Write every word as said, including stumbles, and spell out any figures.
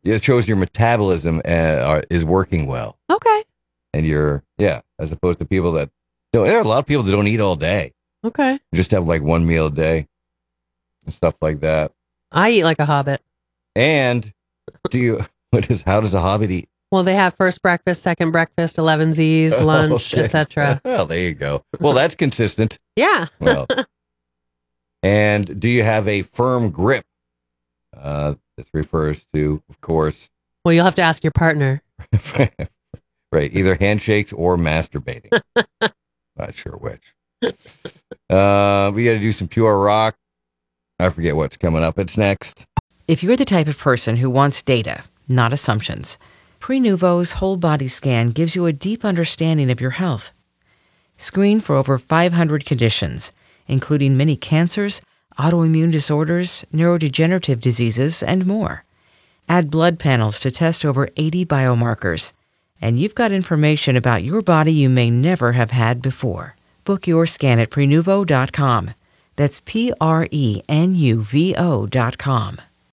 it shows your metabolism uh, are, is working well. Okay. And you're, yeah, as opposed to people that, you know, there are a lot of people that don't eat all day. Okay. Just have like one meal a day and stuff like that. I eat like a hobbit. And do you, what is, how does a hobbit eat? Well, they have first breakfast, second breakfast, eleven Z's, lunch, Okay. et cetera. Well, there you go. Well, that's consistent. Yeah. Well, and do you have a firm grip? Uh, this refers to, of course, Well, you'll have to ask your partner. right, either handshakes or masturbating. Not sure which. Uh, we got to do some pure rock. I forget what's coming up. It's next. If you're the type of person who wants data, not assumptions, Prenuvo's whole body scan gives you a deep understanding of your health. Screen for over five hundred conditions, including many cancers, autoimmune disorders, neurodegenerative diseases, and more. Add blood panels to test over eighty biomarkers, and you've got information about your body you may never have had before. Book your scan at Prenuvo dot com. That's P R E N U V O dot com.